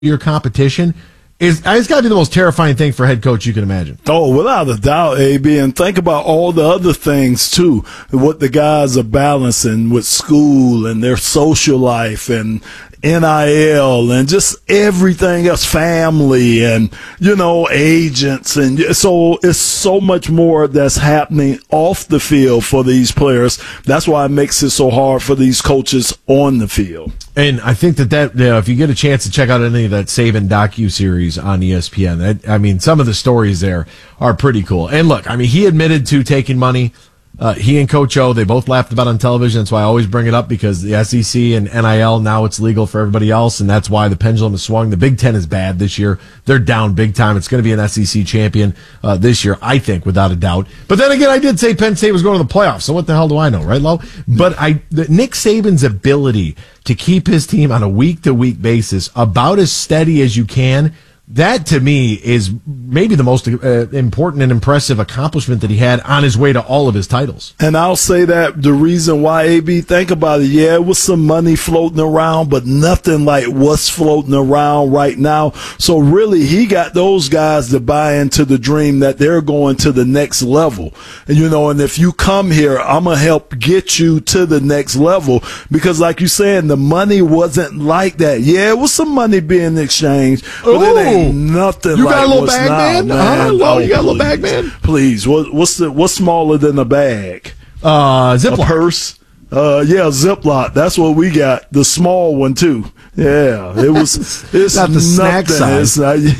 your competition it's got to be the most terrifying thing for a head coach you can imagine. Oh, without a doubt, AB. And think about all the other things, too, what the guys are balancing with school and their social life and NIL and just everything else, family and, agents. And so it's so much more that's happening off the field for these players. That's why it makes it so hard for these coaches on the field. And I think that if you get a chance to check out any of that Saban docuseries on ESPN, some of the stories there are pretty cool. And look, he admitted to taking money. He and Coach O, they both laughed about it on television. That's why I always bring it up, because the SEC and NIL, now it's legal for everybody else, and that's why the pendulum has swung. The Big Ten is bad this year. They're down big time. It's going to be an SEC champion this year, I think, without a doubt. But then again, I did say Penn State was going to the playoffs, so what the hell do I know, right, Lo? But Nick Saban's ability to keep his team on a week-to-week basis about as steady as you can, that, to me, is maybe the most important and impressive accomplishment that he had on his way to all of his titles. And I'll say that the reason why, AB, think about it, it was some money floating around, but nothing like what's floating around right now. So really, he got those guys to buy into the dream that they're going to the next level. And, and if you come here, I'm going to help get you to the next level. Because like you said, the money wasn't like that. Yeah, it was some money being exchanged, but it ain't nothing. You like got a little what's bag, man? You got a little bag, man? Please, what's smaller than a bag? Ziploc. A purse? Ziploc. That's what we got. The small one too. Yeah, it's not the snack size.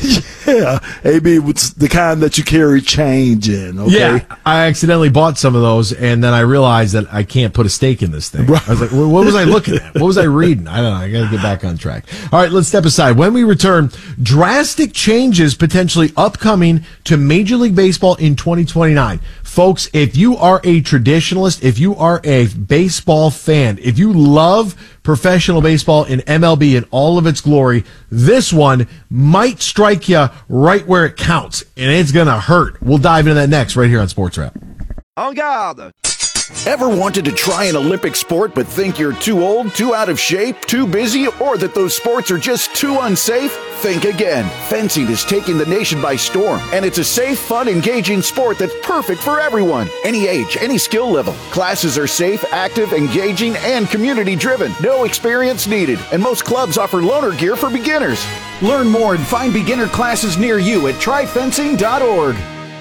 AB, it's the kind that you carry change in. Okay? Yeah, I accidentally bought some of those, and then I realized that I can't put a steak in this thing. Right. I was like, what was I looking at? What was I reading? I don't know. I got to get back on track. All right, let's step aside. When we return, drastic changes potentially upcoming to Major League Baseball in 2029. Folks, if you are a traditionalist, if you are a baseball fan, if you love professional baseball in MLB in all of its glory, this one might strike you right where it counts, and it's going to hurt. We'll dive into that next right here on Sports Wrap. En garde! Ever wanted to try an Olympic sport but think you're too old, too out of shape, too busy, or that those sports are just too unsafe? Think again. Fencing is taking the nation by storm, and it's a safe, fun, engaging sport that's perfect for everyone. Any age, any skill level. Classes are safe, active, engaging, and community-driven. No experience needed, and most clubs offer loaner gear for beginners. Learn more and find beginner classes near you at tryfencing.org.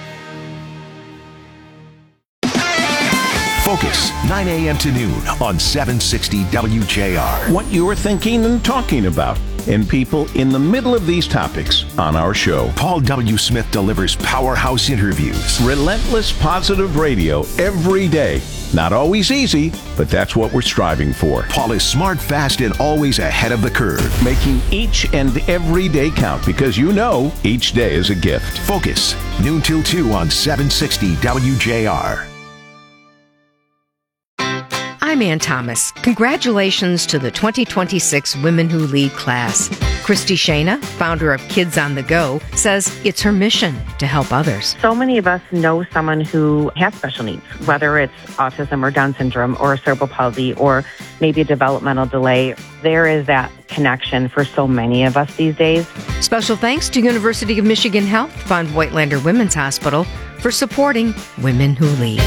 Focus, 9 a.m. to noon on 760 WJR. What you're thinking and talking about, and people in the middle of these topics on our show. Paul W. Smith delivers powerhouse interviews. Relentless positive radio every day. Not always easy, but that's what we're striving for. Paul is smart, fast, and always ahead of the curve. Making each and every day count, because each day is a gift. Focus, noon till 2 on 760 WJR. I'm Ann Thomas. Congratulations to the 2026 Women Who Lead class. Christy Shana, founder of Kids on the Go, says it's her mission to help others. So many of us know someone who has special needs, whether it's autism or Down syndrome or cerebral palsy or maybe a developmental delay. There is that connection for so many of us these days. Special thanks to University of Michigan Health Fund Whitelander Women's Hospital for supporting Women Who Lead.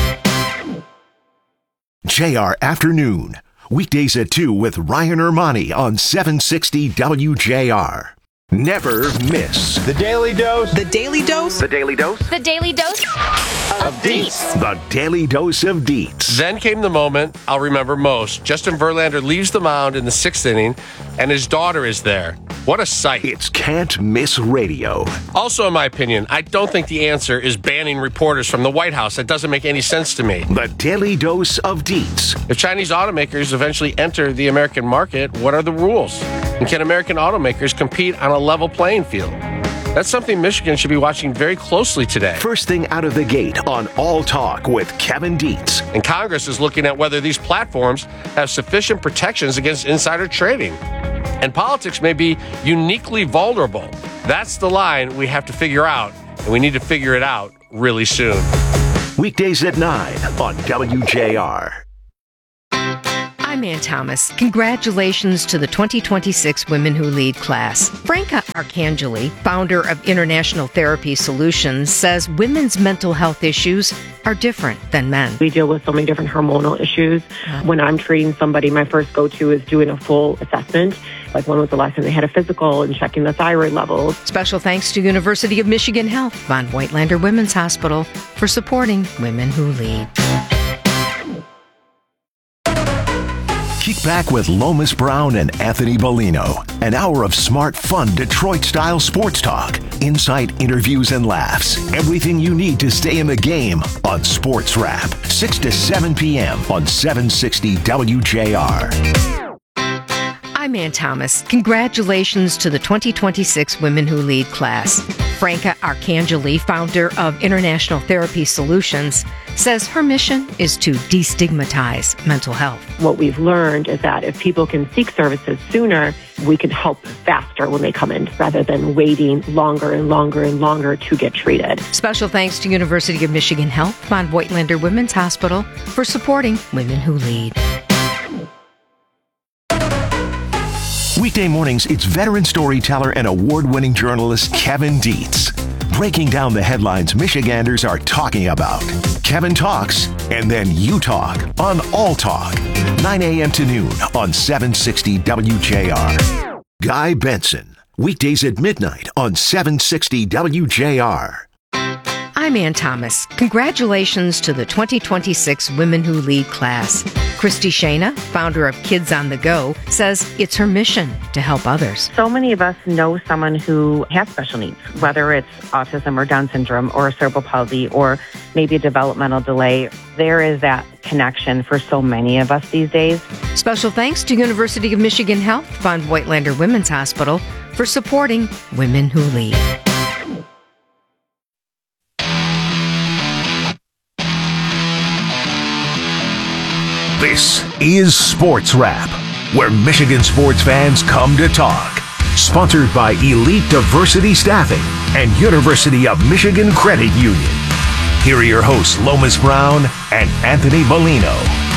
JR Afternoon, weekdays at 2 with Ryan Ermani on 760 WJR. Never miss The Daily Dose. The Daily Dose. The Daily Dose. The Daily Dose of Deets. The Daily Dose of Deets. Then came the moment I'll remember most. Justin Verlander leaves the mound in the 6th inning, and his daughter is there. What a sight. It's Can't Miss Radio. Also, in my opinion, I don't think the answer is banning reporters from the White House. That doesn't make any sense to me. The Daily Dose of Deets. If Chinese automakers eventually enter the American market, what are the rules? And can American automakers compete on a level playing field? That's something Michigan should be watching very closely today. First thing out of the gate on All Talk with Kevin Dietz. And Congress is looking at whether these platforms have sufficient protections against insider trading. And politics may be uniquely vulnerable. That's the line we have to figure out, and we need to figure it out really soon. Weekdays at 9 on WJR. I'm I'm Ann Thomas. Congratulations to the 2026 Women Who Lead class. Franca Arcangeli, founder of International Therapy Solutions, says women's mental health issues are different than men. We deal with so many different hormonal issues. When I'm treating somebody, my first go-to is doing a full assessment. Like when was the last time they had a physical and checking the thyroid levels. Special thanks to University of Michigan Health, Von Voigtlander Women's Hospital, for supporting Women Who Lead. Kick back with Lomas Brown and Anthony Bellino. An hour of smart, fun, Detroit-style sports talk. Insight, interviews, and laughs. Everything you need to stay in the game on Sports Wrap. 6 to 7 p.m. on 760 WJR. I'm Ann Thomas. Congratulations to the 2026 Women Who Lead class. Franca Arcangeli, founder of International Therapy Solutions, says her mission is to destigmatize mental health. What we've learned is that if people can seek services sooner, we can help faster when they come in rather than waiting longer and longer and longer to get treated. Special thanks to University of Michigan Health, Von Voigtlander Women's Hospital, for supporting Women Who Lead. Weekday mornings, it's veteran storyteller and award-winning journalist Kevin Dietz, breaking down the headlines Michiganders are talking about. Kevin talks, and then you talk on All Talk, 9 a.m. to noon on 760 WJR. Guy Benson, weekdays at midnight on 760 WJR. I'm Ann Thomas. Congratulations to the 2026 Women Who Lead class. Christy Shana, founder of Kids on the Go, says it's her mission to help others. So many of us know someone who has special needs, whether it's autism or Down syndrome or cerebral palsy or maybe a developmental delay. There is that connection for so many of us these days. Special thanks to University of Michigan Health, Von Voigtlander Women's Hospital, for supporting Women Who Lead. This is Sports Wrap, where Michigan sports fans come to talk. Sponsored by Elite Diversity Staffing and University of Michigan Credit Union. Here are your hosts, Lomas Brown and Anthony Bellino.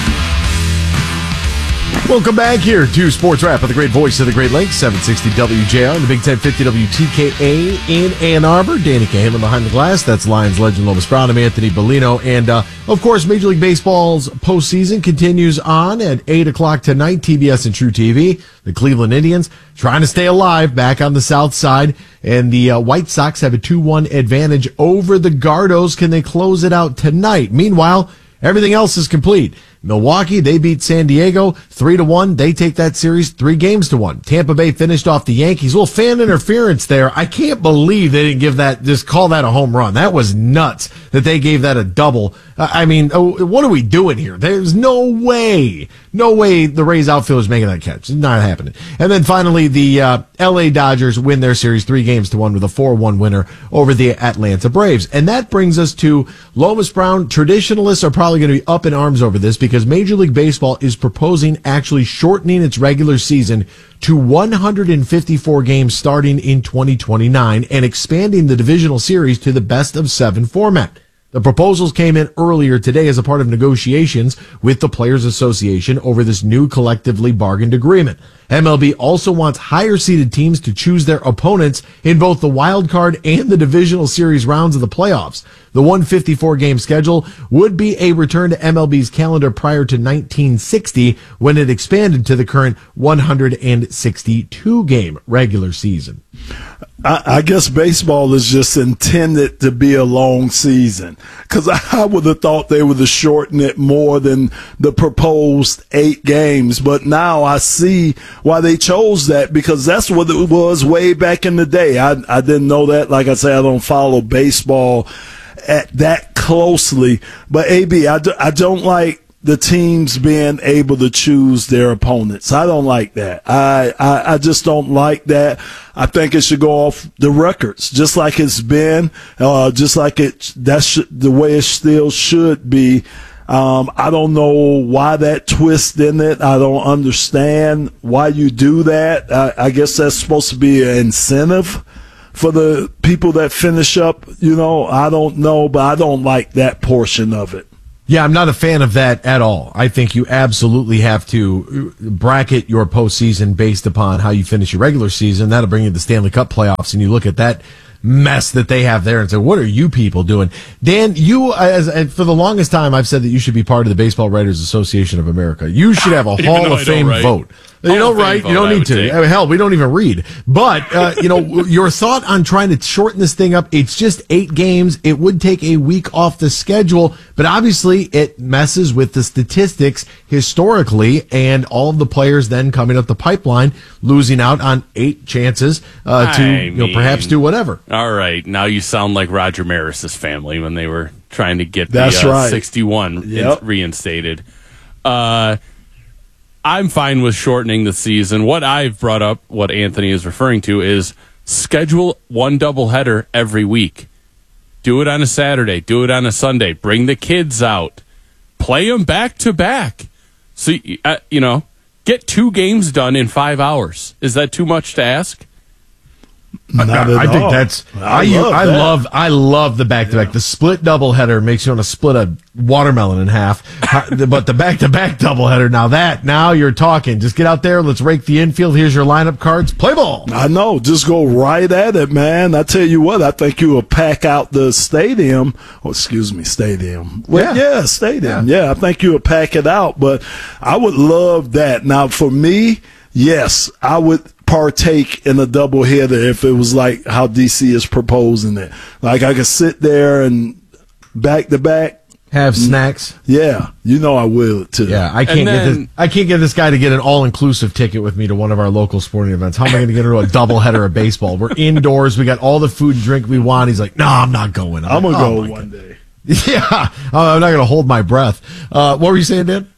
Welcome back here to Sports Wrap with the great voice of the Great Lakes, 760 WJR and the Big 1050 WTKA in Ann Arbor. Danny Cahalan behind the glass. That's Lions legend Lomas Brown. I'm Anthony Bellino. And, of course, Major League Baseball's postseason continues on at 8 o'clock tonight, TBS and True TV. The Cleveland Indians trying to stay alive back on the south side. And the White Sox have a 2-1 advantage over the Gardos. Can they close it out tonight? Meanwhile, everything else is complete. Milwaukee, they beat San Diego 3-1. They take that series 3-1. Tampa Bay finished off the Yankees. A little fan interference there. I can't believe they didn't give that, just call that a home run. That was nuts that they gave that a double. I mean, what are we doing here? There's no way the Rays outfield is making that catch. It's not happening. And then finally, the LA Dodgers win their series 3-1 with a 4-1 winner over the Atlanta Braves. And that brings us to Lomas Brown. Traditionalists are probably going to be up in arms over this because Major League Baseball is proposing actually shortening its regular season to 154 games starting in 2029 and expanding the divisional series to the best-of-7 format. The proposals came in earlier today as a part of negotiations with the Players Association over this new collectively bargained agreement. MLB also wants higher-seeded teams to choose their opponents in both the wild card and the divisional series rounds of the playoffs. The 154-game schedule would be a return to MLB's calendar prior to 1960 when it expanded to the current 162-game regular season. I guess baseball is just intended to be a long season because I would have thought they would have shortened it more than the proposed 8 games. But now I see why they chose that because that's what it was way back in the day. I didn't know that. Like I say, I don't follow baseball at that closely. But, AB, I don't like the teams being able to choose their opponents. I don't like that. I just don't like that. I think it should go off the records, just like it's been, just like that's the way it still should be. I don't know why that twist in it. I don't understand why you do that. I guess that's supposed to be an incentive for the people that finish up. I don't know, but I don't like that portion of it. Yeah, I'm not a fan of that at all. I think you absolutely have to bracket your postseason based upon how you finish your regular season. That'll bring you to the Stanley Cup playoffs, and you look at that mess that they have there and say, what are you people doing? Dan, you, for the longest time, I've said that you should be part of the Baseball Writers Association of America. You should have a Hall of Fame vote. You don't write. You don't need to. Hell, we don't even read. But, your thought on trying to shorten this thing up, it's just 8 games. It would take a week off the schedule, but obviously it messes with the statistics historically and all of the players then coming up the pipeline, losing out on 8 chances to perhaps do whatever. All right. Now you sound like Roger Maris's family when they were trying to get the right. 61 reinstated. I'm fine with shortening the season. What I've brought up, what Anthony is referring to, is schedule one doubleheader every week. Do it on a Saturday. Do it on a Sunday. Bring the kids out. Play them back to back. So, get 2 games done in 5 hours. Is that too much to ask? I think that's. I love the back-to-back. The split doubleheader makes you want to split a watermelon in half. But the back-to-back doubleheader, now you're talking. Just get out there. Let's rake the infield. Here's your lineup cards. Play ball. I know. Just go right at it, man. I tell you what. I think you will pack out the stadium. Oh, excuse me, stadium. Well, yeah, stadium. Yeah, I think you will pack it out. But I would love that. Now, for me, yes, I would partake in a doubleheader if it was like how DC is proposing it. Like I could sit there and back to back have snacks. Yeah, I will too. Yeah, I can't get this guy to get an all-inclusive ticket with me to one of our local sporting events. How am I going to get her to a doubleheader of baseball? We're indoors. We got all the food and drink we want. He's like, "No, I'm not going." I'm gonna go one day. Yeah, I'm not going to hold my breath. What were you saying, Dan?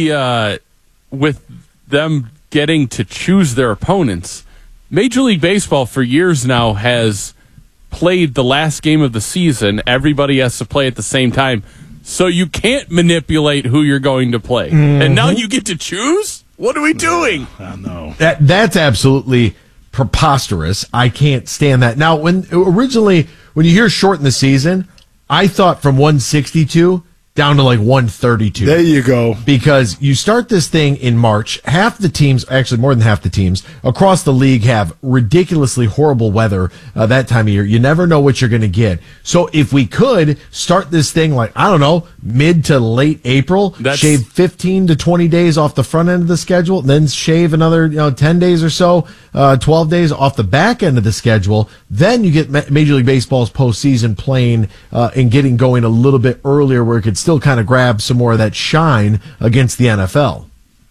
With them getting to choose their opponents, Major League Baseball for years now has played the last game of the season. Everybody has to play at the same time, so you can't manipulate who you're going to play. Mm-hmm. And now you get to choose? What are we doing? I know. That's absolutely preposterous. I can't stand that. Now, when you hear shorten the season, I thought from 162 down to like 132. There you go. Because you start this thing in March. Half the teams, actually more than half the teams across the league have ridiculously horrible weather that time of year. You never know what you're going to get. So if we could start this thing like, I don't know, mid to late April, shave 15 to 20 days off the front end of the schedule, then shave another 10 days or so, 12 days off the back end of the schedule, then you get Major League Baseball's postseason playing and getting going a little bit earlier where it could still kind of grab some more of that shine against the NFL.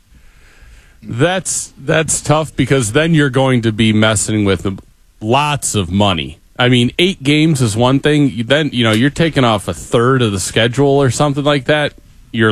That's tough because then you're going to be messing with lots of money. I mean, 8 games is one thing. Then you're taking off a third of the schedule or something like that. You're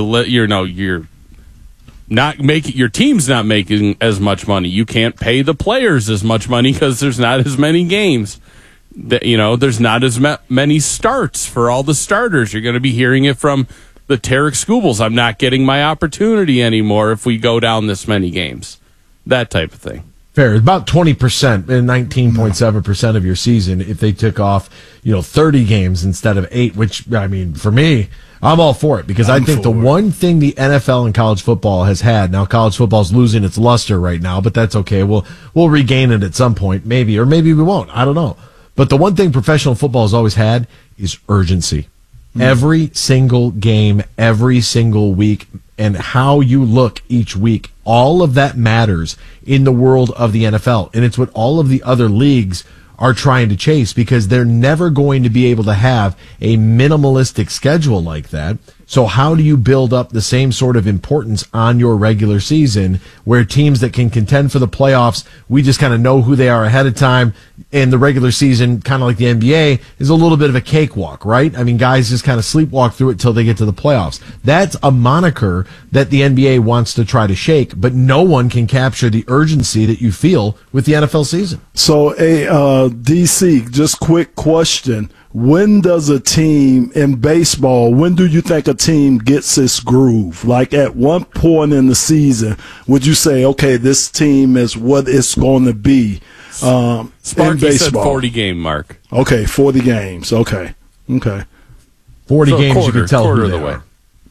not making, your team's not making as much money. You can't pay the players as much money because there's not as many games. There's not as many starts for all the starters. You're going to be hearing it from the Tarek Skubals. I'm not getting my opportunity anymore if we go down this many games. That type of thing. Fair. About 20% and 19.7% of your season if they took off, 30 games instead of 8, which, I mean, for me, I'm all for it because I think the one thing the NFL and college football has had, now college football's losing its luster right now, but that's okay. We'll regain it at some point, maybe, or maybe we won't. I don't know. But the one thing professional football has always had is urgency. Every single game, every single week, and how you look each week, all of that matters in the world of the NFL. And it's what all of the other leagues are trying to chase because they're never going to be able to have a minimalistic schedule like that. So how do you build up the same sort of importance on your regular season where teams that can contend for the playoffs, we just kind of know who they are ahead of time, and the regular season, kind of like the NBA, is a little bit of a cakewalk, right? I mean, guys just kind of sleepwalk through it till they get to the playoffs. That's a moniker that the NBA wants to try to shake, but no one can capture the urgency that you feel with the NFL season. So, DC, just quick question. When does a team in baseball, when do you think a team gets its groove? Like at one point in the season, would you say, okay, this team is what it's going to be in Sparky baseball? Said 40 game mark. Okay, 40 games. Okay. 40 games, you can tell who they are.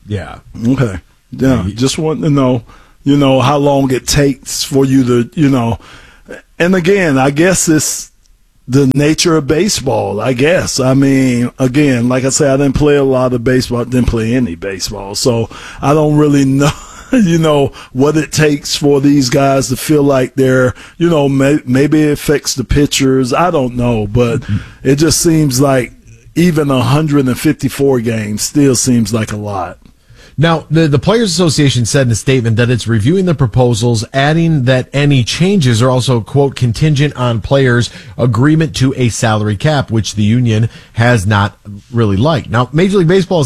Yeah. Okay. Yeah. Just want to know, how long it takes for you to, and again, I guess it's the nature of baseball, I guess. I mean, again, like I said, I didn't play a lot of baseball, didn't play any baseball, so I don't really know, what it takes for these guys to feel like they're, maybe it affects the pitchers. I don't know, but it just seems like even 154 games still seems like a lot. Now, the Players Association said in a statement that it's reviewing the proposals, adding that any changes are also, quote, contingent on players' agreement to a salary cap, which the union has not really liked. Now, Major League Baseball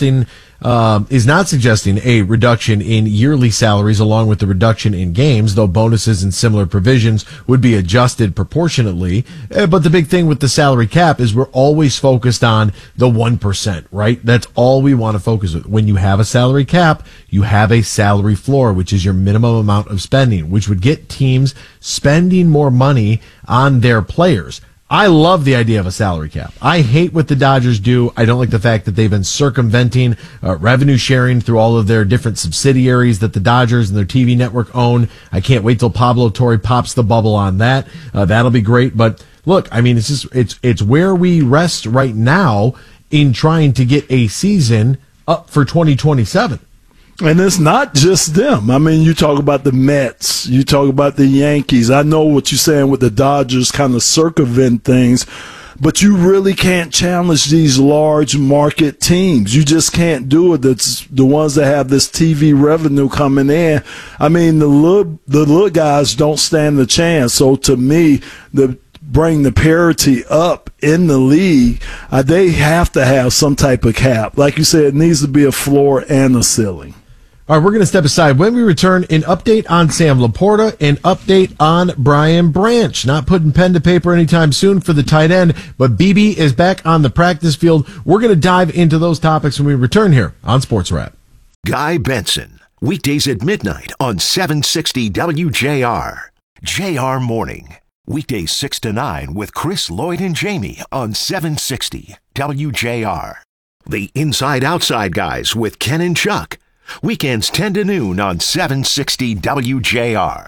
is not suggesting a reduction in yearly salaries along with the reduction in games, though bonuses and similar provisions would be adjusted proportionately. But the big thing with the salary cap is we're always focused on the 1%, right? That's all we want to focus on. When you have a salary cap, you have a salary floor, which is your minimum amount of spending, which would get teams spending more money on their players. I love the idea of a salary cap. I hate what the Dodgers do. I don't like the fact that they've been circumventing revenue sharing through all of their different subsidiaries that the Dodgers and their TV network own. I can't wait till Pablo Torre pops the bubble on that. That'll be great. But look, I mean, it's where we rest right now in trying to get a season up for 2027. And it's not just them. I mean, you talk about the Mets, you talk about the Yankees. I know what you're saying with the Dodgers kind of circumvent things, but you really can't challenge these large market teams. You just can't do it. It's the ones that have this TV revenue coming in. I mean, the little guys don't stand a chance. So to me, bring the parity up in the league, they have to have some type of cap. Like you said, it needs to be a floor and a ceiling. All right, we're going to step aside. When we return, an update on Sam Laporta, an update on Brian Branch. Not putting pen to paper anytime soon for the tight end, but BB is back on the practice field. We're going to dive into those topics when we return here on Sports Wrap. Guy Benson, weekdays at midnight on 760 WJR. JR Morning, weekdays 6 to 9 with Chris, Lloyd, and Jamie on 760 WJR. The Inside Outside Guys with Ken and Chuck. Weekends 10 to noon on 760 WJR.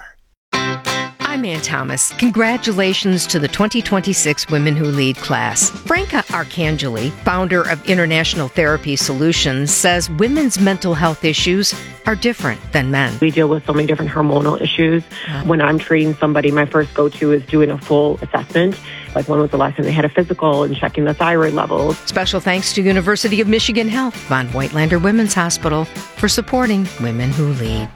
I'm Ann Thomas. Congratulations to the 2026 Women Who Lead class. Franca Arcangeli, founder of International Therapy Solutions, says women's mental health issues are different than men. We deal with so many different hormonal issues. When I'm treating somebody, my first go-to is doing a full assessment. Like when was the last time they had a physical and checking the thyroid levels. Special thanks to University of Michigan Health, Von Voigtlander Women's Hospital, for supporting Women Who Lead.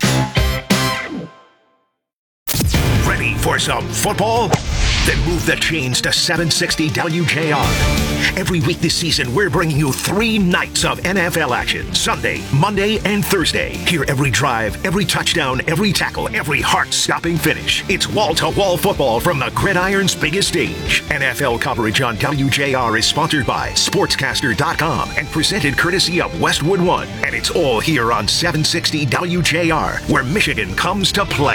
Ready for some football? Then move the chains to 760 WJR. Every week this season, we're bringing you 3 nights of NFL action. Sunday, Monday, and Thursday. Hear every drive, every touchdown, every tackle, every heart-stopping finish. It's wall-to-wall football from the gridiron's biggest stage. NFL coverage on WJR is sponsored by Sportscaster.com and presented courtesy of Westwood One. And it's all here on 760 WJR, where Michigan comes to play.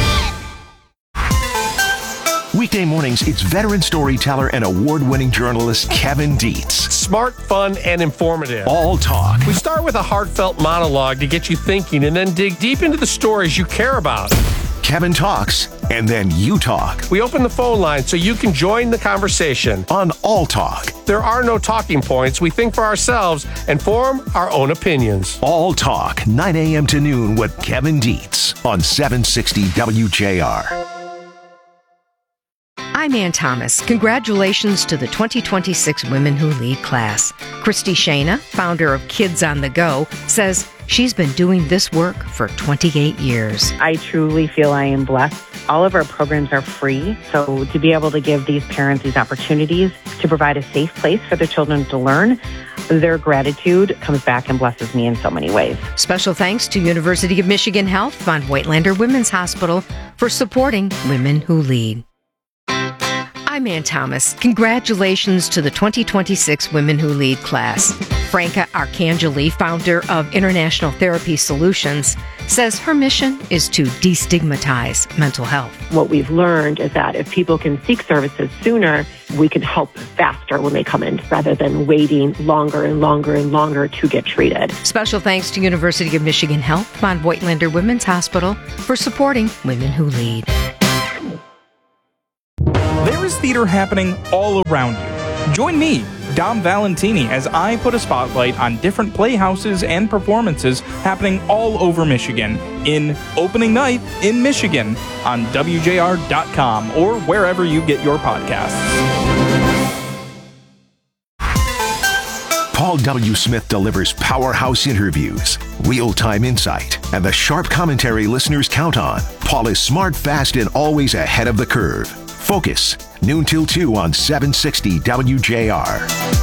Weekday mornings, it's veteran storyteller and award-winning journalist Kevin Dietz. Smart, fun, and informative. All talk. We start with a heartfelt monologue to get you thinking and then dig deep into the stories you care about. Kevin talks, and then you talk. We open the phone line so you can join the conversation. On All Talk. There are no talking points. We think for ourselves and form our own opinions. All Talk, 9 a.m. to noon with Kevin Dietz on 760 WJR. I'm Ann Thomas. Congratulations to the 2026 Women Who Lead class. Christy Shana, founder of Kids on the Go, says she's been doing this work for 28 years. I truly feel I am blessed. All of our programs are free, so to be able to give these parents these opportunities to provide a safe place for their children to learn, their gratitude comes back and blesses me in so many ways. Special thanks to University of Michigan Health, Von Voigtlander Women's Hospital, for supporting Women Who Lead. I'm Ann Thomas. Congratulations to the 2026 Women Who Lead class. Franca Arcangeli, founder of International Therapy Solutions, says her mission is to destigmatize mental health. What we've learned is that if people can seek services sooner, we can help faster when they come in rather than waiting longer and longer and longer to get treated. Special thanks to University of Michigan Health, von Voigtlander Women's Hospital, for supporting Women Who Lead. There is theater happening all around you. Join me, Dom Valentini, as I put a spotlight on different playhouses and performances happening all over Michigan in Opening Night in Michigan on WJR.com or wherever you get your podcasts. Paul W. Smith delivers powerhouse interviews, real-time insight, and the sharp commentary listeners count on. Paul is smart, fast, and always ahead of the curve. Focus, noon till 2 on 760 WJR.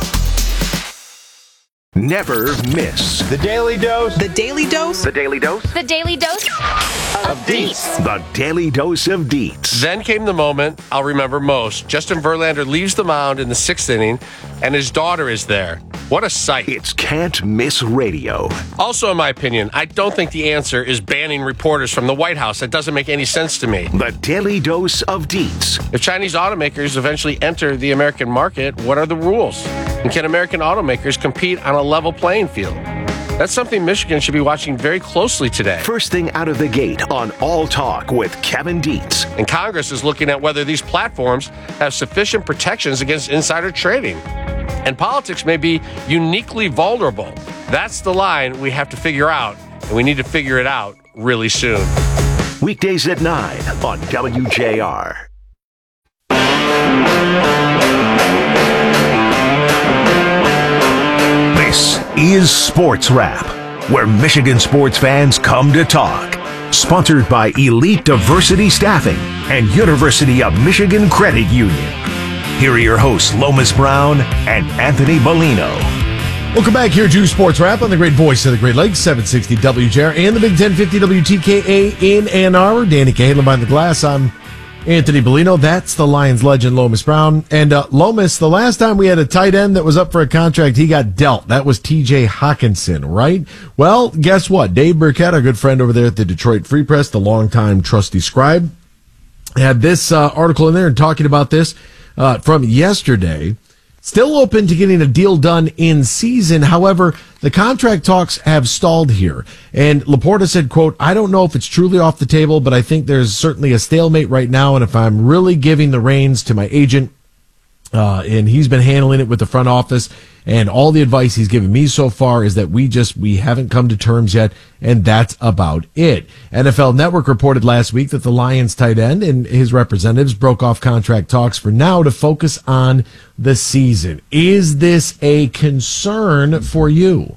Never miss The Daily Dose. The Daily Dose? The Daily Dose The Daily Dose of Deets. The Daily Dose of Deets. Then came the moment I'll remember most. Justin Verlander leaves the mound in the 6th inning, and his daughter is there. What a sight. It's Can't Miss Radio. Also, in my opinion, I don't think the answer is banning reporters from the White House. That doesn't make any sense to me. The Daily Dose of Deets. If Chinese automakers eventually enter the American market, what are the rules? And can American automakers compete on a level playing field? That's something Michigan should be watching very closely today. First thing out of the gate on All Talk with Kevin Dietz. And Congress is looking at whether these platforms have sufficient protections against insider trading. And politics may be uniquely vulnerable. That's the line we have to figure out, and we need to figure it out really soon. Weekdays at 9 on WJR. This is Sports Wrap, where Michigan sports fans come to talk. Sponsored by Elite Diversity Staffing and University of Michigan Credit Union. Here are your hosts, Lomas Brown and Anthony Bellino. Welcome back here to Sports Wrap on the great voice of the Great Lakes, 760 WJR and the Big 1050 WTKA in Ann Arbor. Danny Cahalan behind the glass. I'm Anthony Bellino. That's the Lions legend, Lomas Brown. And Lomas, the last time we had a tight end that was up for a contract, he got dealt. That was TJ Hawkinson, right? Well, guess what? Dave Burkett, our good friend over there at the Detroit Free Press, the longtime trusty scribe, had this article in there and talking about this from yesterday. Still open to getting a deal done in season. However, the contract talks have stalled here. And Laporta said, quote, I don't know if it's truly off the table, but I think there's certainly a stalemate right now. And if I'm really giving the reins to my agent, and he's been handling it with the front office, and all the advice he's given me so far is that we haven't come to terms yet, and that's about it. NFL Network reported last week that the Lions tight end and his representatives broke off contract talks for now to focus on the season. Is this a concern for you?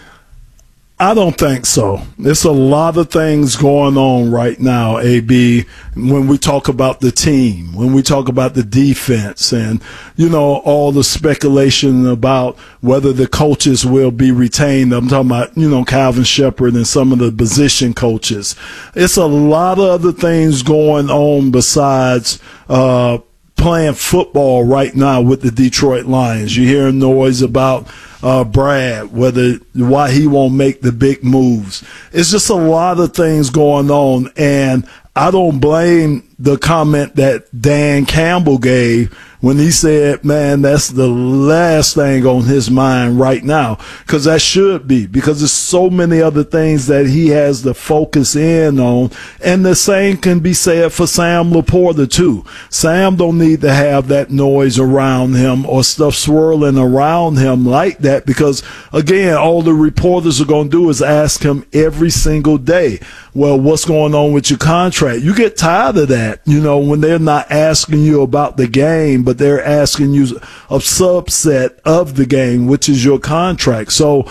I don't think so. There's a lot of things going on right now, AB, when we talk about the team, when we talk about the defense and, all the speculation about whether the coaches will be retained. I'm talking about, Calvin Shepard and some of the position coaches. It's a lot of other things going on besides, playing football right now with the Detroit Lions. You hear noise about Brad, why he won't make the big moves. It's just a lot of things going on, and I don't blame the comment that Dan Campbell gave when he said, man, that's the last thing on his mind right now, because that should be, because there's so many other things that he has to focus in on. And the same can be said for Sam Laporta too. Sam don't need to have that noise around him or stuff swirling around him like that, because again, all the reporters are going to do is ask him every single day, well, what's going on with your contract? You get tired of that, when they're not asking you about the game, but they're asking you a subset of the game, which is your contract. So,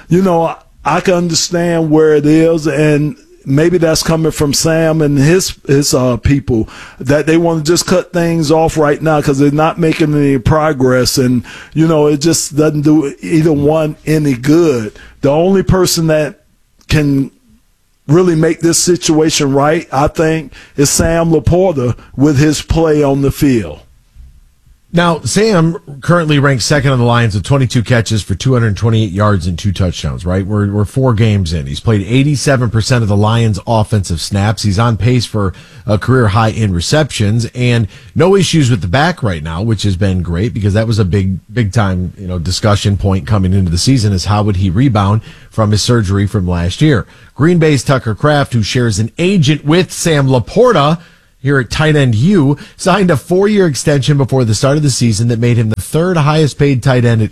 I can understand where it is, and maybe that's coming from Sam and his people, that they want to just cut things off right now because they're not making any progress, and it just doesn't do either one any good. The only person that can really make this situation right, I think, is Sam Laporta with his play on the field. Now, Sam currently ranks second on the Lions with 22 catches for 228 yards and 2 touchdowns, right? We're 4 games in. He's played 87% of the Lions' offensive snaps. He's on pace for a career high in receptions and no issues with the back right now, which has been great because that was a big time, discussion point coming into the season is how would he rebound from his surgery from last year. Green Bay's Tucker Kraft, who shares an agent with Sam Laporta, here at tight end U, signed a 4-year extension before the start of the season that made him the 3rd highest paid tight end at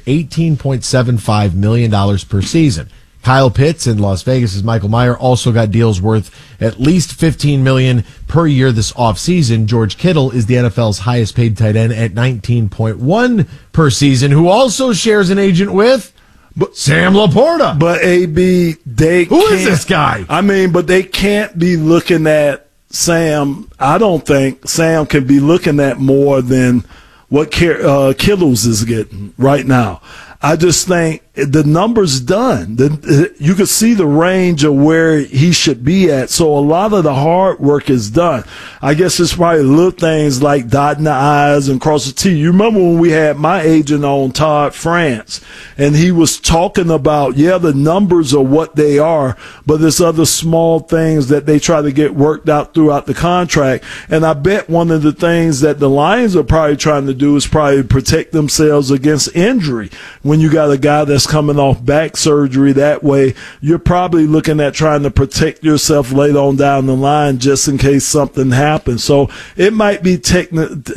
$18.75 million per season. Kyle Pitts in Las Vegas' Michael Mayer also got deals worth at least $15 million per year this offseason. George Kittle is the NFL's highest paid tight end at $19.1 per season, who also shares an agent with Sam Laporta. But AB, who is this guy? But they can't be looking at Sam. I don't think Sam can be looking at more than what Kittles is getting right now. I just think the number's done. You could see the range of where he should be at. So a lot of the hard work is done. I guess it's probably little things like dotting the I's and cross the T. You remember when we had my agent on, Todd France, and he was talking about, the numbers are what they are, but there's other small things that they try to get worked out throughout the contract. And I bet one of the things that the Lions are probably trying to do is probably protect themselves against injury. When you got a guy that's coming off back surgery that way, you're probably looking at trying to protect yourself later on down the line just in case something happens. So it might be just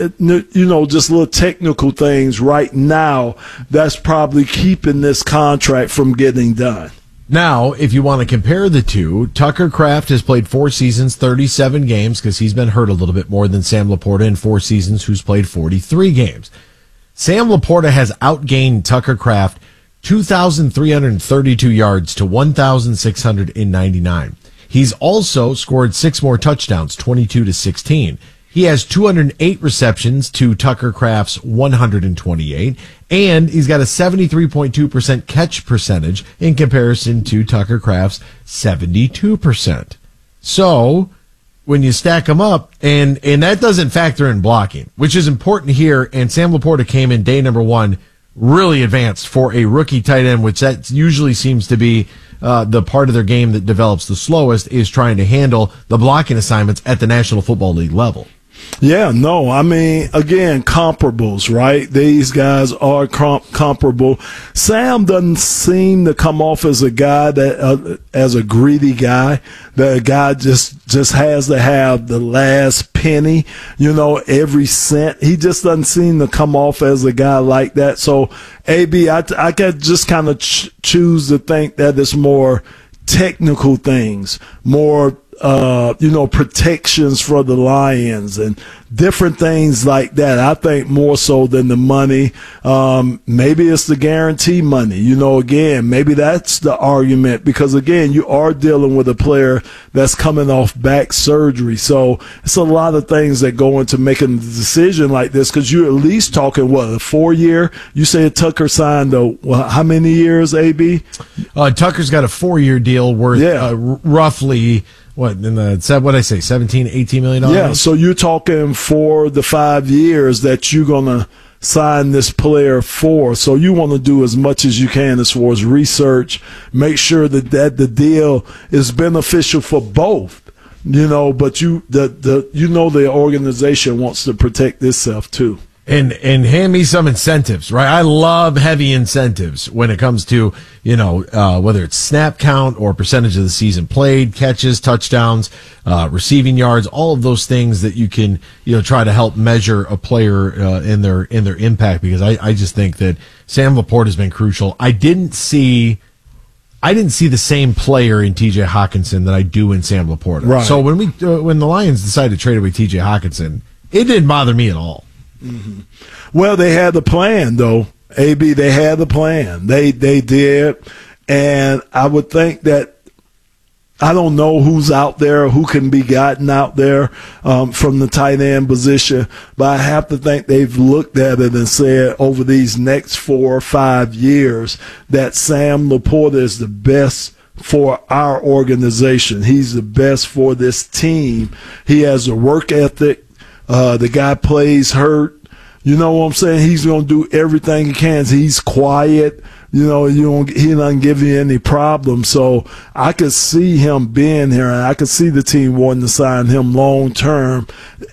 little technical things right now that's probably keeping this contract from getting done. Now, if you want to compare the two, Tucker Kraft has played 4 seasons, 37 games, because he's been hurt a little bit more than Sam Laporta in 4 seasons, who's played 43 games. Sam Laporta has outgained Tucker Kraft 2,332 yards to 1,699. He's also scored 6 more touchdowns, 22-16. He has 208 receptions to Tucker Kraft's 128, and he's got a 73.2% catch percentage in comparison to Tucker Kraft's 72%. So when you stack them up, and that doesn't factor in blocking, which is important here, and Sam Laporta came in day number 1 really advanced for a rookie tight end, which that usually seems to be the part of their game that develops the slowest, is trying to handle the blocking assignments at the National Football League level. Yeah, no, again, comparables, right? These guys are comparable. Sam doesn't seem to come off as a guy that, as a greedy guy, that a guy just has to have the last penny, every cent. He just doesn't seem to come off as a guy like that. So, AB, I could just kind of choose to think that it's more technical things, more protections for the Lions and different things like that. I think more so than the money. Maybe it's the guarantee money. Again, maybe that's the argument because, again, you are dealing with a player that's coming off back surgery. So it's a lot of things that go into making a decision like this because you're at least talking, a 4-year? You say Tucker signed, how many years, AB? Tucker's got a 4-year deal worth roughly – what did I say, $17, $18 million? Yeah, so you're talking for the 5 years that you're going to sign this player for. So you want to do as much as you can as far as research, make sure that the deal is beneficial for both. But the organization wants to protect itself too. And hand me some incentives, right? I love heavy incentives when it comes to, whether it's snap count or percentage of the season played, catches, touchdowns, receiving yards, all of those things that you can, try to help measure a player in their impact. Because I just think that Sam Laporta has been crucial. I didn't see the same player in TJ Hockenson that I do in Sam Laporta. Right. So when the Lions decided to trade away TJ Hockenson, it didn't bother me at all. Mm-hmm. Well, they had the plan, though. AB, they had the plan. They did, and I would think that I don't know who's out there, who can be gotten out there from the tight end position, but I have to think they've looked at it and said over these next 4 or 5 years that Sam Laporta is the best for our organization. He's the best for this team. He has a work ethic. The guy plays hurt. You know what I'm saying? He's going to do everything he can. He's quiet. He doesn't give you any problems. So I could see him being here, and I could see the team wanting to sign him long term.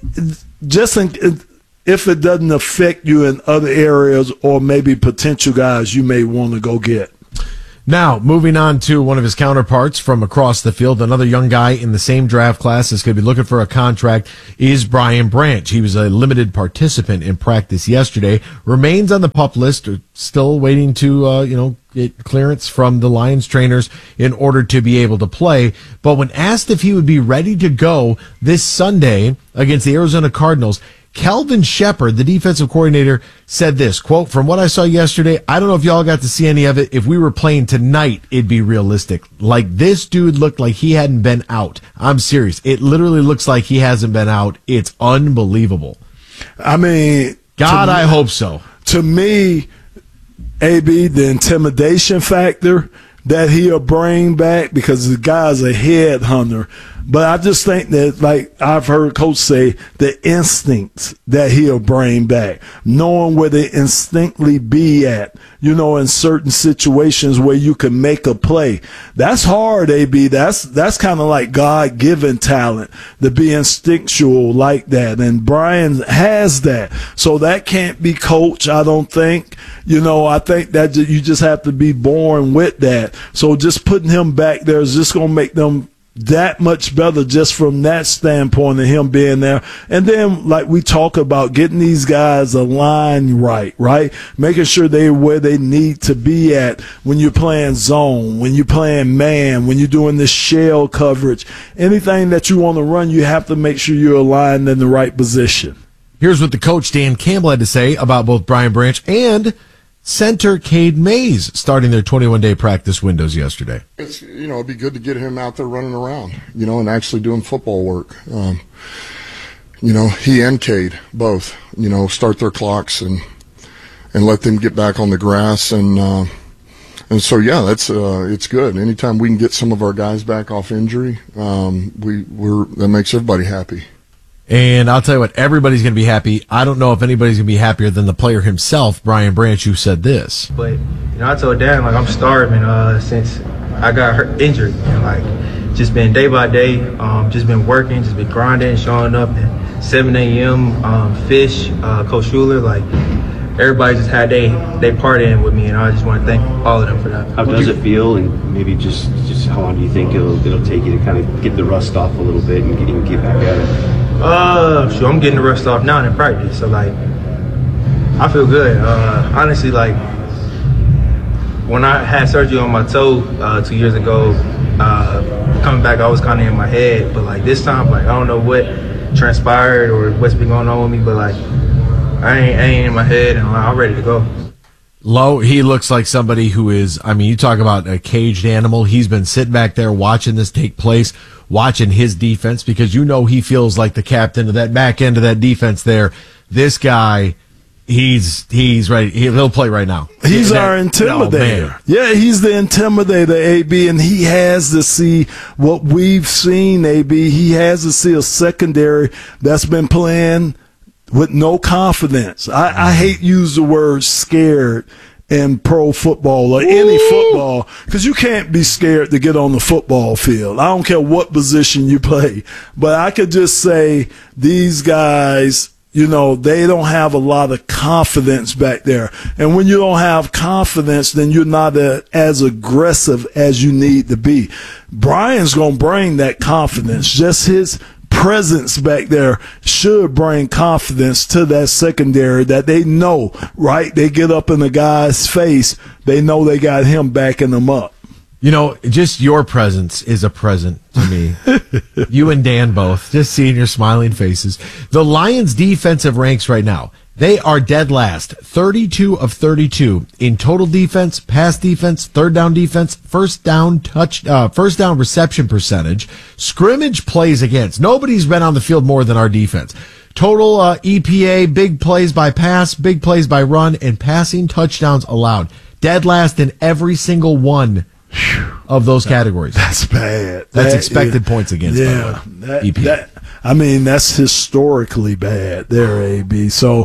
Just if it doesn't affect you in other areas or maybe potential guys you may want to go get. Now, moving on to one of his counterparts from across the field, another young guy in the same draft class that's going to be looking for a contract is Brian Branch. He was a limited participant in practice yesterday, remains on the PUP list, still waiting to, get clearance from the Lions trainers in order to be able to play. But when asked if he would be ready to go this Sunday against the Arizona Cardinals, Kelvin Shepard, the defensive coordinator, said this, quote, "From what I saw yesterday, I don't know if y'all got to see any of it. If we were playing tonight, it'd be realistic. Like, this dude looked like he hadn't been out. I'm serious. It literally looks like he hasn't been out. It's unbelievable." I mean, God, I hope so. To me, AB, the intimidation factor that he'll bring back, because the guy's a headhunter. But I just think that, like I've heard Coach say, the instincts that he'll bring back, knowing where they instinctively be at, in certain situations where you can make a play. That's hard, AB. That's kind of like God-given talent to be instinctual like that. And Brian has that. So that can't be coached, I don't think. I think that you just have to be born with that. So just putting him back there is just going to make them that much better just from that standpoint of him being there. And then, like we talk about, getting these guys aligned right? Making sure they're where they need to be at when you're playing zone, when you're playing man, when you're doing this shell coverage. Anything that you want to run, you have to make sure you're aligned in the right position. Here's what the coach, Dan Campbell, had to say about both Brian Branch and center Cade Mays starting their 21-day practice windows yesterday. It'd be good to get him out there running around, and actually doing football work. He and Cade both, start their clocks and let them get back on the grass. And so, yeah, it's good. Anytime we can get some of our guys back off injury, that makes everybody happy. And I'll tell you what, everybody's going to be happy. I don't know if anybody's going to be happier than the player himself, Brian Branch, who said this. But, I told Dan, I'm starving since I got injured. And, just been day by day, just been working, just been grinding, showing up at 7 a.m., Fish, Coach Schuler, everybody just had they part in with me, and I just want to thank all of them for that. How does it feel, and maybe just how long do you think it'll take you to kind of get the rust off a little bit and get back at it? Sure, I'm getting the rust off now in practice, so I feel good. Honestly, when I had surgery on my toe 2 years ago, coming back, I was kind of in my head, but this time, I don't know what transpired or what's been going on with me, but I ain't in my head, and I'm ready to go. Lowe, he looks like somebody who is, you talk about a caged animal. He's been sitting back there watching this take place, watching his defense, because he feels like the captain of that back end of that defense there. This guy, he's ready. He'll play right now. He's our intimidator. Yeah, he's the intimidator, AB, and he has to see what we've seen, AB. He has to see a secondary that's been playing with no confidence. I hate use the word scared in pro football or any football, because you can't be scared to get on the football field. I don't care what position you play. But I could just say these guys, they don't have a lot of confidence back there. And when you don't have confidence, then you're not as aggressive as you need to be. Brian's going to bring that confidence. Just his presence back there should bring confidence to that secondary that they know, right? They get up in the guy's face. They know they got him backing them up. Just your presence is a present to me. You and Dan both. Just seeing your smiling faces. The Lions defensive ranks right now, they are dead last, 32 of 32 in total defense, pass defense, third down defense, first down reception percentage, scrimmage plays against. Nobody's been on the field more than our defense. Total EPA, big plays by pass, big plays by run, and passing touchdowns allowed. Dead last in every single one of those categories. That's bad. That's expected points against. Yeah, EPA. That's historically bad there, AB. So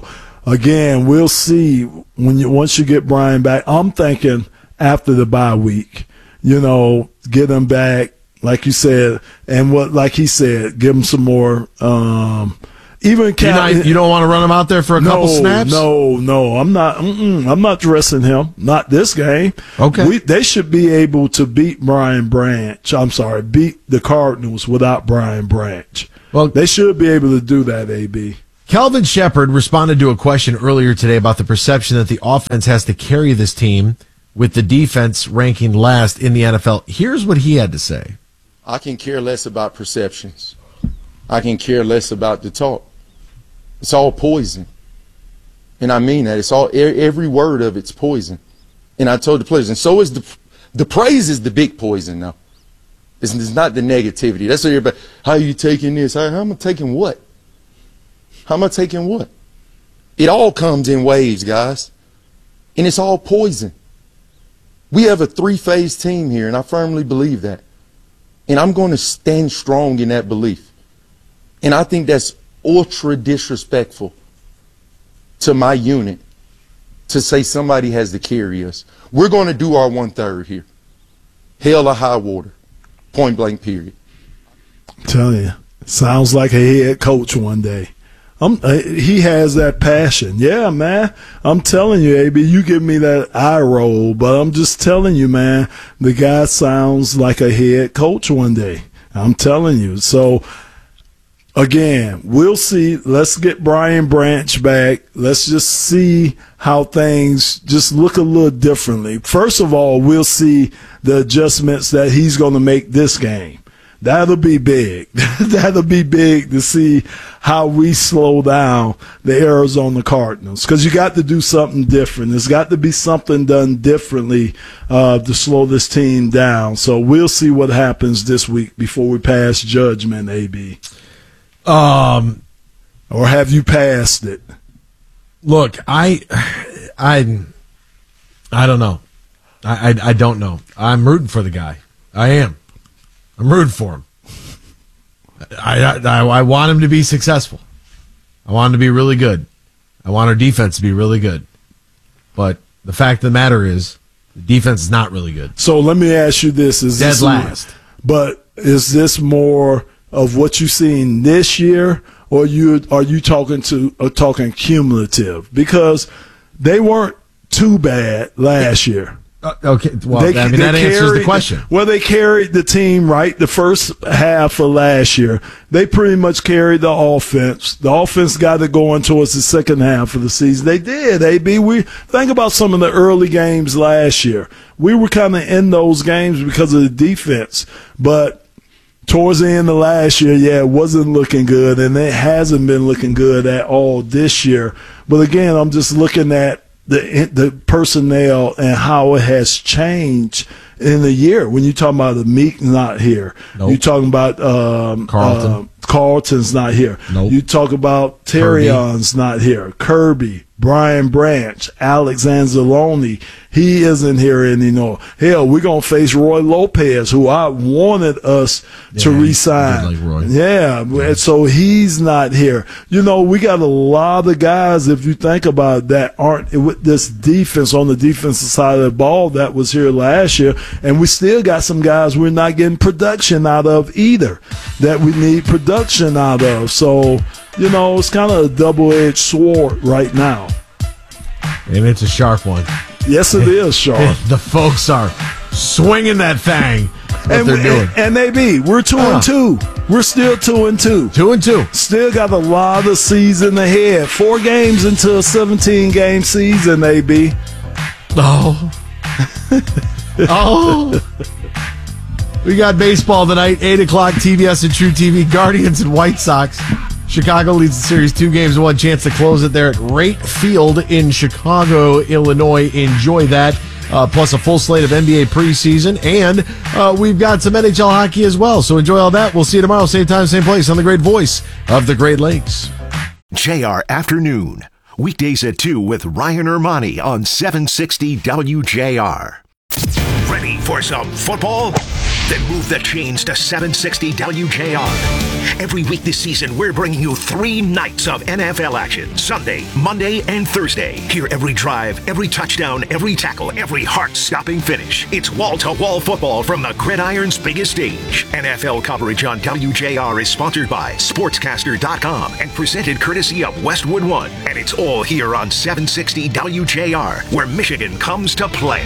again, we'll see once you get Brian back. I'm thinking after the bye week, get him back, like you said, and like he said, give him some more. Even you don't want to run him out there for a couple snaps? No, I'm not. I'm not dressing him. Not this game. Okay, they should be able to beat Brian Branch. I'm sorry, beat the Cardinals without Brian Branch. Well, they should be able to do that. AB. Kelvin Shepard responded to a question earlier today about the perception that the offense has to carry this team with the defense ranking last in the NFL. Here's what he had to say. I can care less about perceptions. I can care less about the talk. It's all poison. And I mean that. It's all, every word of it's poison. And I told the players, and so is the praise is the big poison now. It's not the negativity. That's what everybody, how are you taking this? How am I taking what? How am I taking what? It all comes in waves, guys. And it's all poison. We have a 3-phase team here, and I firmly believe that. And I'm going to stand strong in that belief. And I think that's ultra disrespectful to my unit to say somebody has to carry us. We're going to do our 1/3 here. Hell or high water. Point blank, period. I'm telling you, sounds like a head coach one day. He has that passion. Yeah, man. I'm telling you, AB, you give me that eye roll, but I'm just telling you, man, the guy sounds like a head coach one day. I'm telling you. So, again, we'll see. Let's get Brian Branch back. Let's just see how things just look a little differently. First of all, we'll see the adjustments that he's going to make this game. That'll be big. That'll be big to see how we slow down the Arizona Cardinals, because you got to do something different. There's got to be something done differently to slow this team down. So we'll see what happens this week before we pass judgment, AB. Or have you passed it? Look, I don't know. I don't know. I'm rooting for the guy. I am. I'm rooting for him. I want him to be successful. I want him to be really good. I want our defense to be really good. But the fact of the matter is, the defense is not really good. So let me ask you this: is dead this last? But is this more of what you've seen this year, or are you talking cumulative? Because they weren't too bad last year. Okay, well, that answers the question. Well, they carried the team, right? The first half of last year, they pretty much carried the offense. The offense got it going towards the second half of the season. They did, AB. We think about some of the early games last year. We were kind of in those games because of the defense, but towards the end of last year, it wasn't looking good, and it hasn't been looking good at all this year. But again, I'm just looking at the personnel and how it has changed in the year. When you talk about the Meek not here, you're talking about Carlton's not here. You talk about Terrion's not here. Kirby, Brian Branch, Alex Anzalone, he isn't here anymore. Hell, we're going to face Roy Lopez, who I wanted us to re-sign. Like Roy. Yeah, so he's not here. We got a lot of guys, if you think about it, that aren't with this defense on the defensive side of the ball that was here last year, and we still got some guys we're not getting production out of either, that we need production out of. So, it's kind of a double-edged sword right now. And it's a sharp one. Yes, it is sharp. The folks are swinging that thing. They're doing. And we're 2-2. We're still 2-2. 2-2. Still got a lot of season ahead. 4 games into a 17-game season, AB. Oh. We got baseball tonight, 8 o'clock, TBS and True TV. Guardians and White Sox. Chicago leads the series 2-1, chance to close it there at Rate Field in Chicago, Illinois. Enjoy that. Plus a full slate of NBA preseason. And we've got some NHL hockey as well. So enjoy all that. We'll see you tomorrow, same time, same place, on the great voice of the Great Lakes. JR Afternoon. Weekdays at 2 with Ryan Ermani on 760 WJR. Ready for some football? Then move the chains to 760 WJR. Every week this season, we're bringing you 3 nights of NFL action. Sunday, Monday, and Thursday. Hear every drive, every touchdown, every tackle, every heart-stopping finish. It's wall-to-wall football from the gridiron's biggest stage. NFL coverage on WJR is sponsored by Sportscaster.com and presented courtesy of Westwood One. And it's all here on 760 WJR, where Michigan comes to play.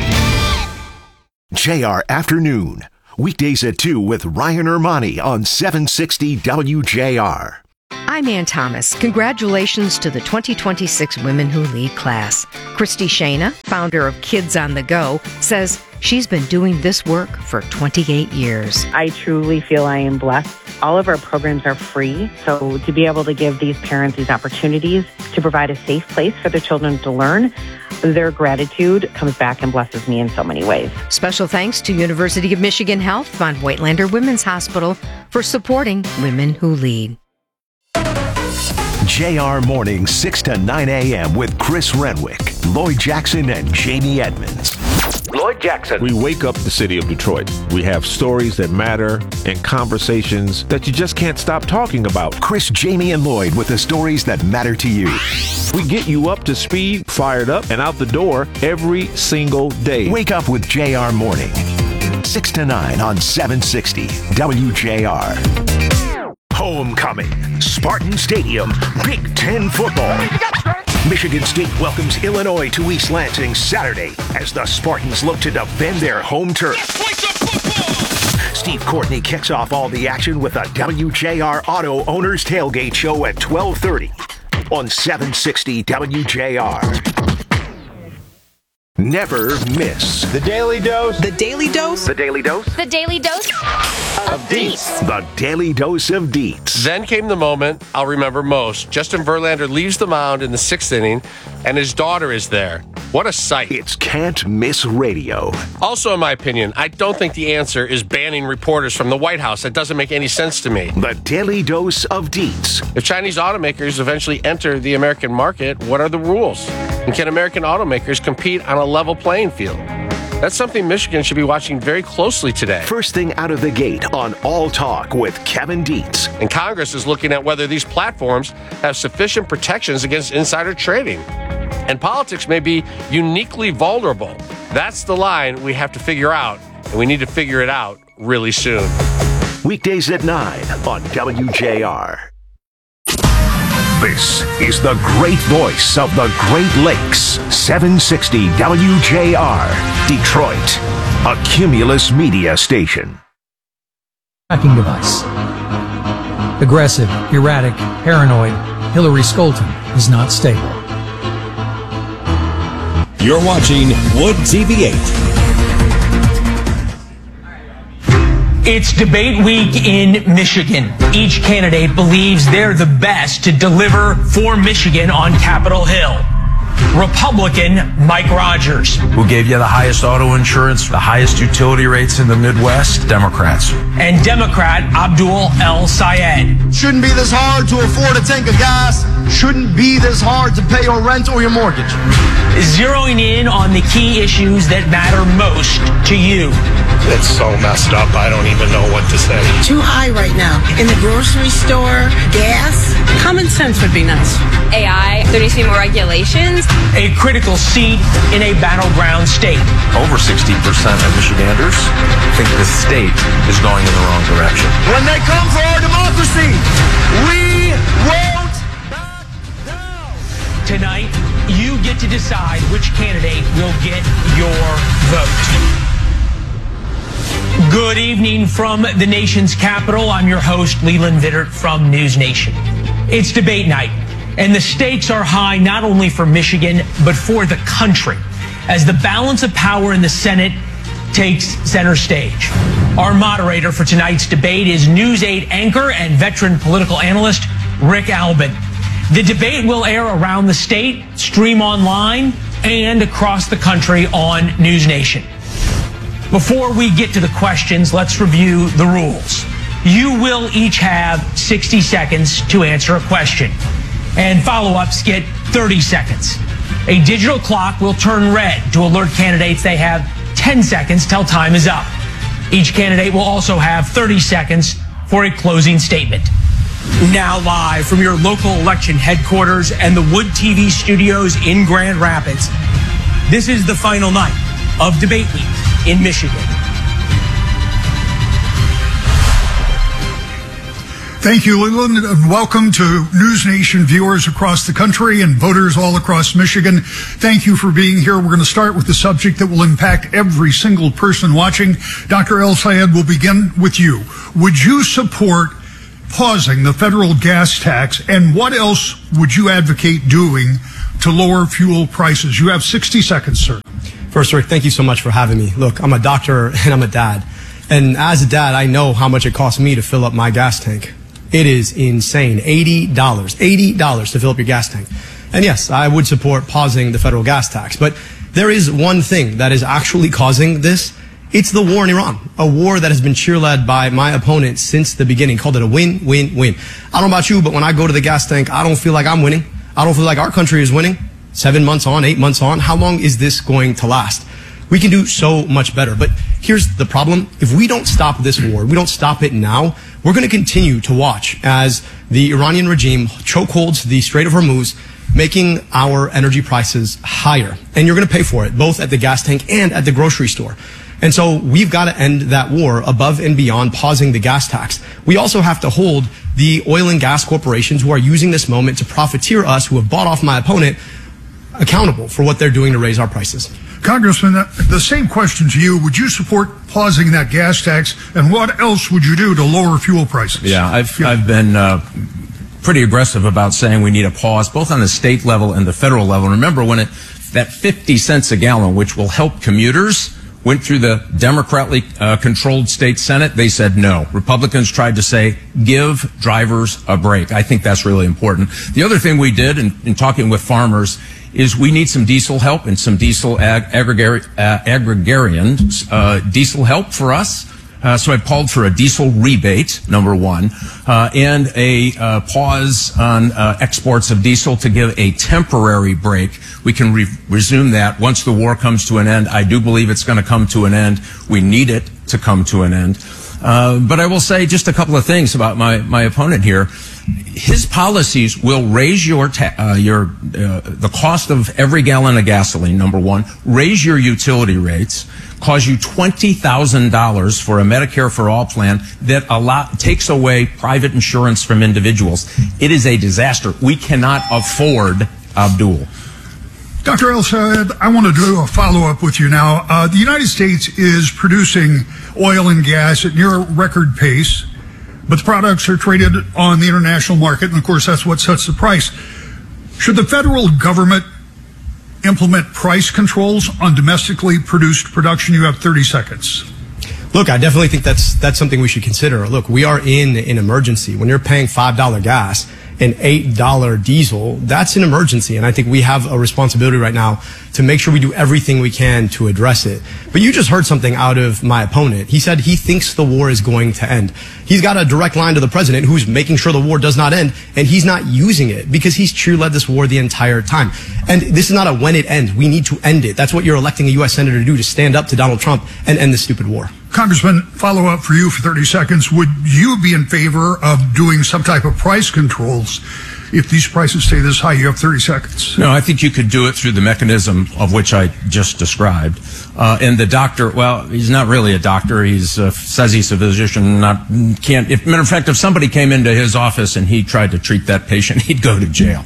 JR Afternoon. Weekdays at 2 with Ryan Ermani on 760 WJR. I'm Ann Thomas. Congratulations to the 2026 Women Who Lead class. Christy Shana, founder of Kids on the Go, says she's been doing this work for 28 years. I truly feel I am blessed. All of our programs are free, so to be able to give these parents these opportunities to provide a safe place for their children to learn, their gratitude comes back and blesses me in so many ways. Special thanks to University of Michigan Health Von Whitelander Women's Hospital for supporting Women Who Lead. JR Morning, 6 to 9 a.m. with Chris Renwick, Lloyd Jackson, and Jamie Edmonds. Lloyd Jackson. We wake up the city of Detroit. We have stories that matter and conversations that you just can't stop talking about. Chris, Jamie, and Lloyd with the stories that matter to you. We get you up to speed, fired up, and out the door every single day. Wake up with JR Morning, 6 to 9 on 760 WJR. Homecoming, Spartan Stadium, Big Ten football. Michigan State welcomes Illinois to East Lansing Saturday as the Spartans look to defend their home turf. Steve Courtney kicks off all the action with a WJR Auto Owners Tailgate Show at 12:30 on 760 WJR. Never miss The Daily Dose. The Daily Dose. The Daily Dose. The Daily Dose of Deets. The Daily Dose of Deets. Then came the moment I'll remember most. Justin Verlander leaves the mound in the 6th inning, and his daughter is there. What a sight. It's Can't Miss Radio. Also, in my opinion, I don't think the answer is banning reporters from the White House. That doesn't make any sense to me. The Daily Dose of Deets. If Chinese automakers eventually enter the American market, what are the rules? And can American automakers compete on a level playing field? That's something Michigan should be watching very closely today. First thing out of the gate on All Talk with Kevin Dietz. And Congress is looking at whether these platforms have sufficient protections against insider trading. And politics may be uniquely vulnerable. That's the line we have to figure out, and we need to figure it out really soon. Weekdays at 9 on WJR. This is the great voice of the Great Lakes, 760 WJR, Detroit, a Cumulus media station. Tracking device. Aggressive, erratic, paranoid, Hillary Skolton is not stable. You're watching Wood TV8. It's debate week in Michigan. Each candidate believes they're the best to deliver for Michigan on Capitol Hill. Republican Mike Rogers. Who gave you the highest auto insurance, the highest utility rates in the Midwest? Democrats. And Democrat Abdul El Sayed. Shouldn't be this hard to afford a tank of gas. Shouldn't be this hard to pay your rent or your mortgage. Zeroing in on the key issues that matter most to you. It's so messed up, I don't even know what to say. Too high right now. In the grocery store, gas, common sense would be nice. AI, there needs to be more regulations. A critical seat in a battleground state. Over 60% of Michiganders think the state is going in the wrong direction. When they come for our democracy, we won't back down. Tonight, you get to decide which candidate will get your vote. Good evening from the nation's capital. I'm your host, Leland Vittert from News Nation. It's debate night, and the stakes are high not only for Michigan, but for the country, as the balance of power in the Senate takes center stage. Our moderator for tonight's debate is News 8 anchor and veteran political analyst Rick Albin. The debate will air around the state, stream online, and across the country on News Nation. Before we get to the questions, let's review the rules. You will each have 60 seconds to answer a question, and follow-ups get 30 seconds. A digital clock will turn red to alert candidates they have 10 seconds till time is up. Each candidate will also have 30 seconds for a closing statement. Now live from your local election headquarters and the Wood TV studios in Grand Rapids, this is the final night of Debate Week in Michigan. Thank you, Leland, and welcome to News Nation viewers across the country and voters all across Michigan. Thank you for being here. We're going to start with the subject that will impact every single person watching. Dr. El-Sayed, will begin with you. Would you support pausing the federal gas tax, and what else would you advocate doing to lower fuel prices? You have 60 seconds, sir. First, Rick, thank you so much for having me. Look, I'm a doctor and I'm a dad. And as a dad, I know how much it costs me to fill up my gas tank. It is insane. $80 to fill up your gas tank. And yes, I would support pausing the federal gas tax. But there is one thing that is actually causing this. It's the war in Iran, a war that has been cheerled by my opponent since the beginning, called it a win-win-win. I don't know about you, but when I go to the gas tank, I don't feel like I'm winning. I don't feel like our country is winning. 7 months on, 8 months on. How long is this going to last? We can do so much better. But here's the problem. If we don't stop this war, we don't stop it now, we're going to continue to watch as the Iranian regime chokeholds the Strait of Hormuz, making our energy prices higher. And you're going to pay for it, both at the gas tank and at the grocery store. And so we've got to end that war above and beyond pausing the gas tax. We also have to hold the oil and gas corporations who are using this moment to profiteer us, who have bought off my opponent, accountable for what they're doing to raise our prices. Congressman, the same question to you. Would you support pausing that gas tax, and what else would you do to lower fuel prices? Yeah, I've been pretty aggressive about saying we need a pause, both on the state level and the federal level. Remember when that 50 cents a gallon, which will help commuters, went through the Democratically controlled state Senate, they said no. Republicans tried to say, give drivers a break. I think that's really important. The other thing we did in talking with farmers is we need some diesel help and some diesel agrarian diesel help for us. So I've called for a diesel rebate, number one, and a pause on exports of diesel to give a temporary break. We can resume that once the war comes to an end. I do believe it's going to come to an end. We need it to come to an end. But I will say just a couple of things about my opponent here. His policies will raise the cost of every gallon of gasoline, number one, raise your utility rates, cause you $20,000 for a Medicare for All plan that takes away private insurance from individuals. It is a disaster. We cannot afford Abdul. Dr. El-Sayed, I want to do a follow-up with you now. The United States is producing oil and gas at near a record pace, but the products are traded on the international market, and of course that's what sets the price. Should the federal government implement price controls on domestically produced production? You have 30 seconds. Look, I definitely think that's something we should consider. Look, we are in an emergency. When you're paying $5 gas and $8 diesel, that's an emergency. And I think we have a responsibility right now to make sure we do everything we can to address it. But you just heard something out of my opponent. He said he thinks the war is going to end. He's got a direct line to the president who's making sure the war does not end, and he's not using it because he's cheerled this war the entire time. And this is not a when it ends. We need to end it. That's what you're electing a U.S. Senator to do, to stand up to Donald Trump and end this stupid war. Congressman, follow up for you for 30 seconds. Would you be in favor of doing some type of price controls if these prices stay this high? You have 30 seconds. No, I think you could do it through the mechanism of which I just described. And the doctor, well, he's not really a doctor. He's says he's a physician. Matter of fact, if somebody came into his office and he tried to treat that patient, he'd go to jail.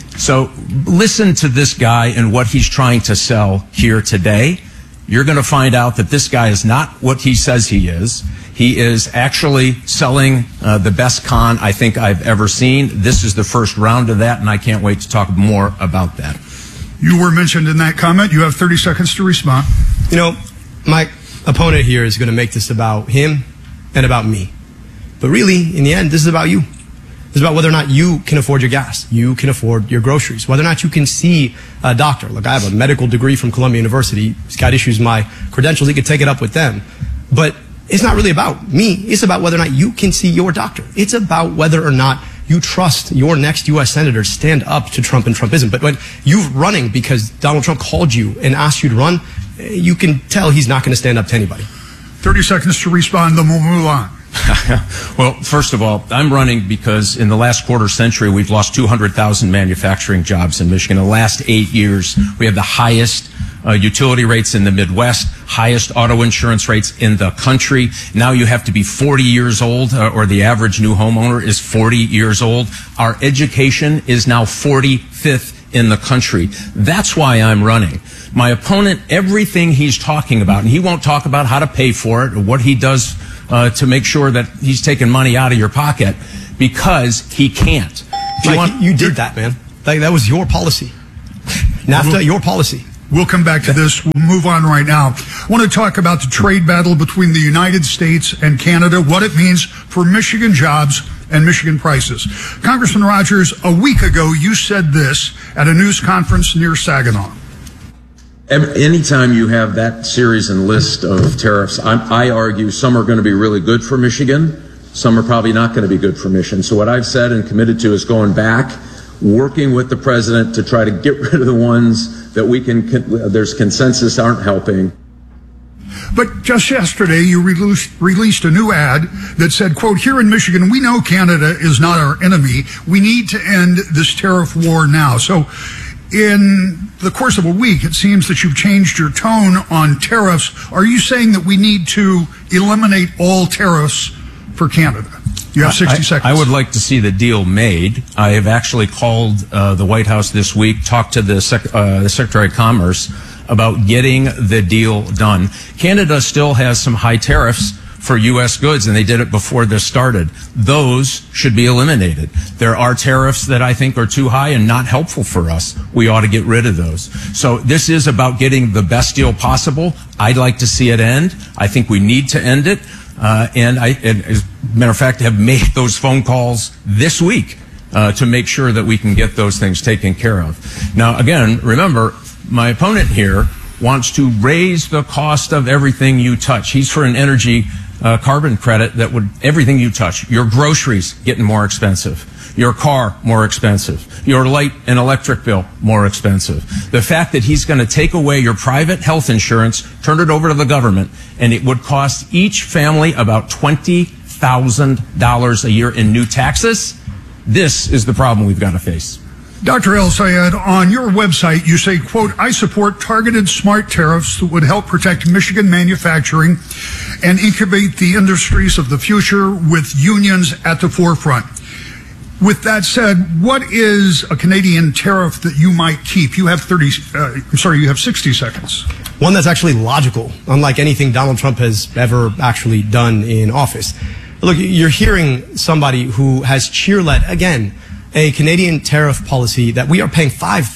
So listen to this guy and what he's trying to sell here today. You're going to find out that this guy is not what he says he is. He is actually selling the best con I think I've ever seen. This is the first round of that, and I can't wait to talk more about that. You were mentioned in that comment. You have 30 seconds to respond. You know, my opponent here is going to make this about him and about me. But really, in the end, this is about you. This is about whether or not you can afford your gas, you can afford your groceries, whether or not you can see a doctor. Look, I have a medical degree from Columbia University. Scott issues my credentials. He could take it up with them. But it's not really about me. It's about whether or not you can see your doctor. It's about whether or not you trust your next U.S. Senator to stand up to Trump and Trumpism. But when you're running because Donald Trump called you and asked you to run, you can tell he's not going to stand up to anybody. 30 seconds to respond, then we'll move on. Well, first of all, I'm running because in the last quarter century, we've lost 200,000 manufacturing jobs in Michigan. In the last 8 years, we have the highest utility rates in the Midwest, highest auto insurance rates in the country. Now you have to be 40 years old, or the average new homeowner is 40 years old. Our education is now 45th in the country. That's why I'm running. My opponent, everything he's talking about, and he won't talk about how to pay for it or what he does to make sure that he's taking money out of your pocket, because he can't. You did that, man. That was your policy. NAFTA, your policy. We'll come back to this. We'll move on right now. I want to talk about the trade battle between the United States and Canada, what it means for Michigan jobs and Michigan prices. Congressman Rogers, a week ago, you said this at a news conference near Saginaw. Anytime you have that series and list of tariffs, I argue some are going to be really good for Michigan. Some are probably not going to be good for Michigan. So what I've said and committed to is going back, working with the president to try to get rid of the ones that there's consensus aren't helping. But just yesterday, you released a new ad that said, quote, "Here in Michigan, we know Canada is not our enemy. We need to end this tariff war now." So in the course of a week, it seems that you've changed your tone on tariffs. Are you saying that we need to eliminate all tariffs for Canada? You have 60 seconds. I would like to see the deal made. I have actually called the White House this week, talked to the Secretary of Commerce about getting the deal done. Canada still has some high tariffs for U.S. goods, and they did it before this started. Those should be eliminated. There are tariffs that I think are too high and not helpful for us. We ought to get rid of those. So this is about getting the best deal possible. I'd like to see it end. I think we need to end it. And as a matter of fact, have made those phone calls this week to make sure that we can get those things taken care of. Now, again, remember, my opponent here wants to raise the cost of everything you touch. He's for an energy carbon credit that would, everything you touch, your groceries getting more expensive, your car more expensive, your light and electric bill more expensive. The fact that he's going to take away your private health insurance, turn it over to the government, and it would cost each family about $20,000 a year in new taxes, this is the problem we've got to face. Dr. El-Sayed, on your website, you say, quote, "I support targeted smart tariffs that would help protect Michigan manufacturing and incubate the industries of the future with unions at the forefront." With that said, what is a Canadian tariff that you might keep? You have 60 seconds. One that's actually logical, unlike anything Donald Trump has ever actually done in office. Look, you're hearing somebody who has cheerled, again, a Canadian tariff policy that we are paying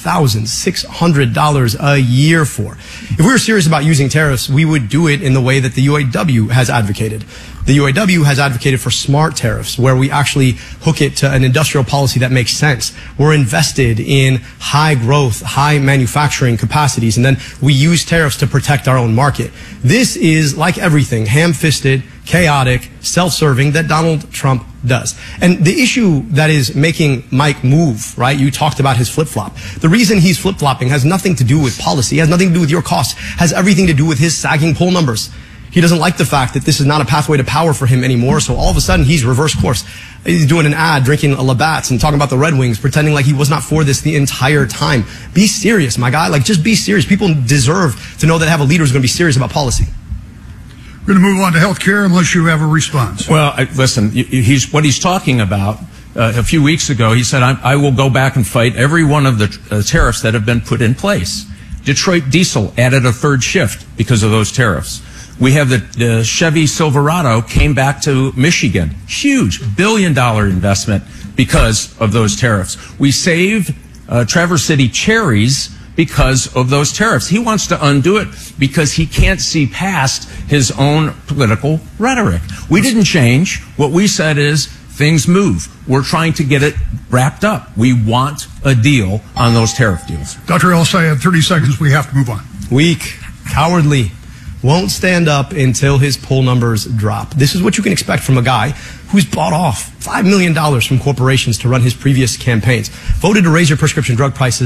$5,600 a year for. If we were serious about using tariffs, we would do it in the way that the UAW has advocated. The UAW has advocated for smart tariffs, where we actually hook it to an industrial policy that makes sense. We're invested in high growth, high manufacturing capacities, and then we use tariffs to protect our own market. This is, like everything, ham-fisted, chaotic, self-serving that Donald Trump does. And the issue that is making Mike move, right? You talked about his flip-flop. The reason he's flip-flopping has nothing to do with policy, has nothing to do with your costs, has everything to do with his sagging poll numbers. He doesn't like the fact that this is not a pathway to power for him anymore, so all of a sudden he's reverse course. He's doing an ad, drinking a Labatt's and talking about the Red Wings, pretending like he was not for this the entire time. Be serious, my guy. Like, just be serious. People deserve to know that they have a leader who's going to be serious about policy. We're going to move on to health care unless you have a response. Well, listen, what he's talking about, a few weeks ago, he said, I will go back and fight every one of the tariffs that have been put in place. Detroit Diesel added a third shift because of those tariffs. We have the Chevy Silverado came back to Michigan. Huge $1 billion investment because of those tariffs. We saved Traverse City cherries because of those tariffs. He wants to undo it because he can't see past his own political rhetoric. We didn't change. What we said is things move. We're trying to get it wrapped up. We want a deal on those tariff deals. Dr. El-Sayed, 30 seconds. We have to move on. Weak, cowardly, won't stand up until his poll numbers drop. This is what you can expect from a guy who's bought off $5 million from corporations to run his previous campaigns. Voted to raise your prescription drug prices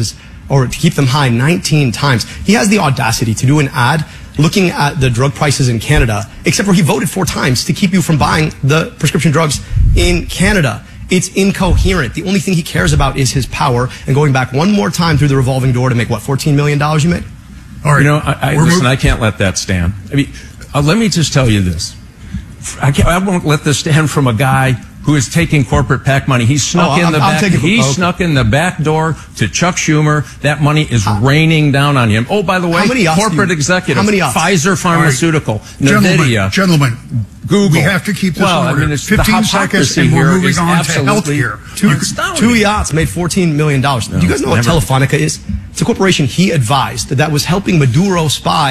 or to keep them high 19 times. He has the audacity to do an ad looking at the drug prices in Canada, except for he voted 4 times to keep you from buying the prescription drugs in Canada. It's incoherent. The only thing he cares about is his power and going back one more time through the revolving door to make, what, $14 million you made? All right. You know, listen, I can't let that stand. I mean, let me just tell you this. I won't let this stand from a guy who is taking corporate PAC money. He snuck snuck in the back door to Chuck Schumer. That money is raining down on him. Oh, by the way, corporate executive, Pfizer Pharmaceutical, NVIDIA. Gentlemen, Google. We have to keep this in order. I mean, 15 seconds and we're moving on to healthcare. Two yachts made $14 million. Do you guys know what Telefonica is? It's a corporation he advised that was helping Maduro spy